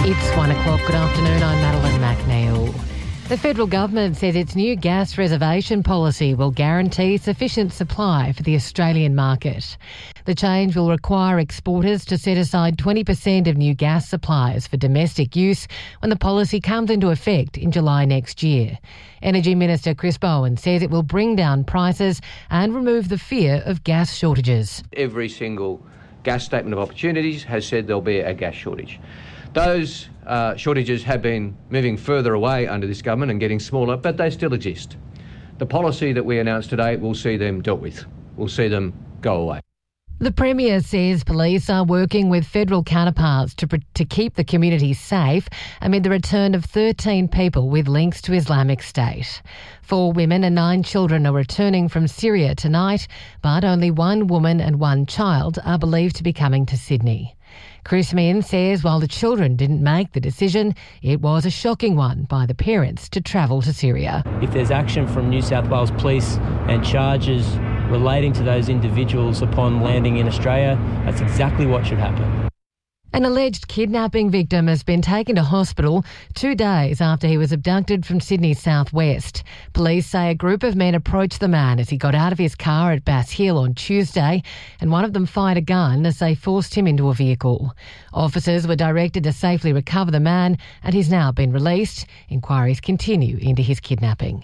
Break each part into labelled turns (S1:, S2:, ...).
S1: It's 1 o'clock. Good afternoon. I'm Madeline McNeil. The federal government says its new gas reservation policy will guarantee sufficient supply for the Australian market. The change will require exporters to set aside 20% of new gas supplies for domestic use when the policy comes into effect in July next year. Energy Minister Chris Bowen says it will bring down prices and remove the fear of gas shortages.
S2: Every single gas statement of opportunities has said there'll be a gas shortage. Those shortages have been moving further away under this government and getting smaller, but they still exist. The policy that we announced today will see them dealt with. We'll see them go away.
S1: The Premier says police are working with federal counterparts to keep the community safe amid the return of 13 people with links to Islamic State. 4 women and 9 children are returning from Syria tonight, but only 1 woman and 1 child are believed to be coming to Sydney. Chris Minns says while the children didn't make the decision, it was a shocking one by the parents to travel to Syria.
S3: If there's action from New South Wales Police and charges relating to those individuals upon landing in Australia, that's exactly what should happen.
S1: An alleged kidnapping victim has been taken to hospital 2 days after he was abducted from Sydney's southwest. Police say a group of men approached the man as he got out of his car at Bass Hill on Tuesday, and one of them fired a gun as they forced him into a vehicle. Officers were directed to safely recover the man, and he's now been released. Inquiries continue into his kidnapping.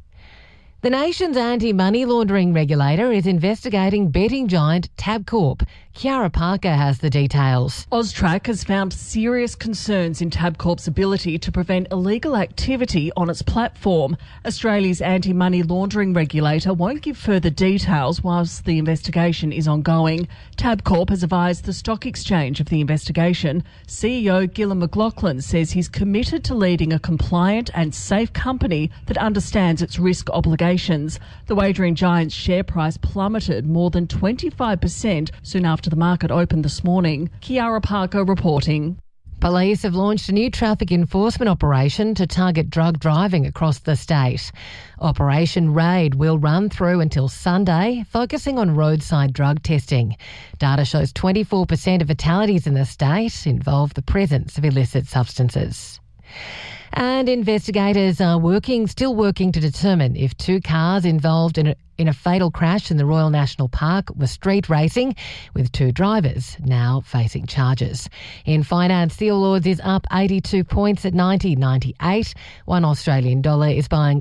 S1: The nation's anti-money laundering regulator is investigating betting giant Tabcorp. Kiara Parker has the details.
S4: AUSTRAC has found serious concerns in Tabcorp's ability to prevent illegal activity on its platform. Australia's anti-money laundering regulator won't give further details whilst the investigation is ongoing. Tabcorp has advised the stock exchange of the investigation. CEO Gillon McLachlan says he's committed to leading a compliant and safe company that understands its risk obligations. The wagering giant's share price plummeted more than 25% soon after the market opened this morning. Kiara Parker reporting.
S1: Police have launched a new traffic enforcement operation to target drug driving across the state. Operation Raid will run through until Sunday, focusing on roadside drug testing. Data shows 24% of fatalities in the state involve the presence of illicit substances. And investigators are still working to determine if 2 cars involved in a fatal crash in the Royal National Park were street racing, with 2 drivers now facing charges. In finance, the All Ords is up 82 points at 90.98. 1 Australian dollar is buying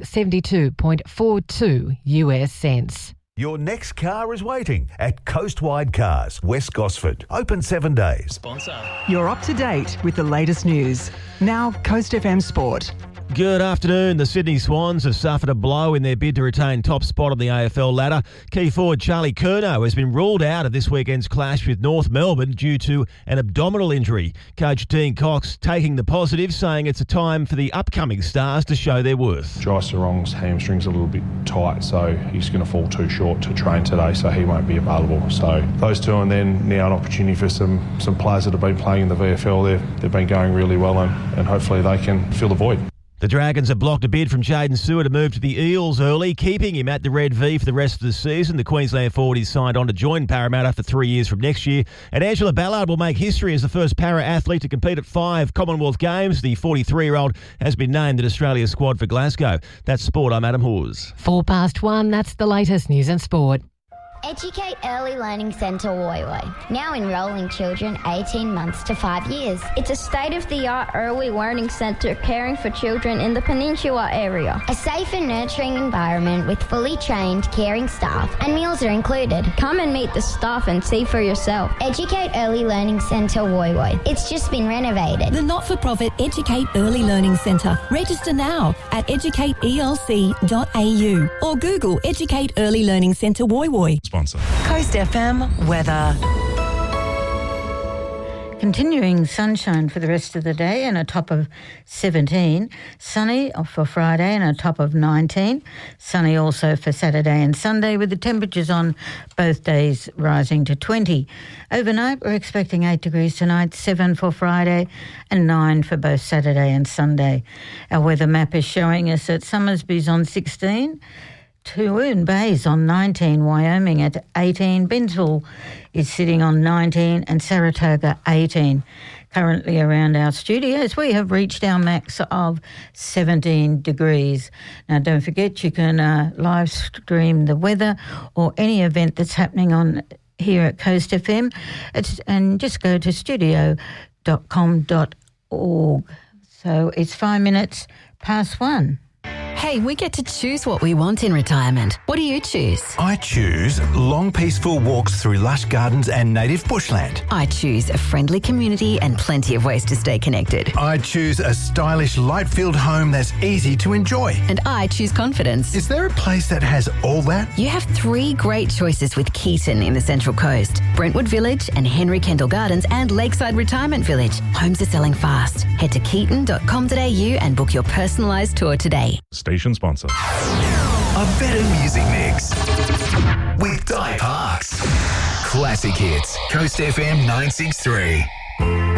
S1: 72.42 US cents.
S5: Your next car is waiting at Coastwide Cars, West Gosford. Open 7 days.
S6: Sponsor.
S7: You're up to date with the latest news. Now, Coast FM Sport.
S6: Good afternoon. The Sydney Swans have suffered a blow in their bid to retain top spot on the AFL ladder. Key forward Charlie Curnow has been ruled out of this weekend's clash with North Melbourne due to an abdominal injury. Coach Dean Cox taking the positive, saying it's a time for the upcoming stars to show their worth.
S8: Jai Sarong's hamstring's a little bit tight, so he's going to fall too short to train today, so he won't be available. So those 2, and then now an opportunity for some players that have been playing in the VFL. They've been going really well, and hopefully they can fill the void.
S6: The Dragons have blocked a bid from Jaden Stewart to move to the Eels early, keeping him at the Red V for the rest of the season. The Queensland forward is signed on to join Parramatta for 3 years from next year. And Angela Ballard will make history as the first para-athlete to compete at 5 Commonwealth Games. The 43-year-old has been named in Australia's squad for Glasgow. That's sport. I'm Adam Hawes.
S1: 1:04, that's the latest news and sport.
S9: Educate Early Learning Centre Woy Woy, now enrolling children 18 months to 5 years. It's a state-of-the-art early learning centre caring for children in the Peninsula area. A safe and nurturing environment with fully trained, caring staff, and meals are included. Come and meet the staff and see for yourself. Educate Early Learning Centre Woy Woy. It's just been renovated.
S10: The not-for-profit Educate Early Learning Centre. Register now at educateelc.au or Google Educate Early Learning Centre Woy Woy.
S5: Sponsor.
S7: Coast FM weather.
S11: Continuing sunshine for the rest of the day and a top of 17. Sunny for Friday and a top of 19. Sunny also for Saturday and Sunday, with the temperatures on both days rising to 20. Overnight, we're expecting 8 degrees tonight, 7 for Friday and 9 for both Saturday and Sunday. Our weather map is showing us that Summersby's on 16, Toowoon Bay's on 19, Wyoming at 18, Binsville is sitting on 19 and Saratoga 18. Currently around our studios, we have reached our max of 17 degrees. Now, don't forget, you can live stream the weather or any event that's happening on here at Coast FM, and just go to studio.com.org. So it's 5 minutes past 1.
S12: Hey, we get to choose what we want in retirement. What do you choose?
S13: I choose long, peaceful walks through lush gardens and native bushland.
S12: I choose a friendly community and plenty of ways to stay connected.
S13: I choose a stylish, light-filled home that's easy to enjoy.
S12: And I choose confidence.
S13: Is there a place that has all that?
S12: You have 3 great choices with Keaton in the Central Coast, Brentwood Village and Henry Kendall Gardens and Lakeside Retirement Village. Homes are selling fast. Head to keaton.com.au and book your personalised tour today.
S14: Station sponsor.
S15: A better music mix with Di Parks. Classic hits. Coast FM 963.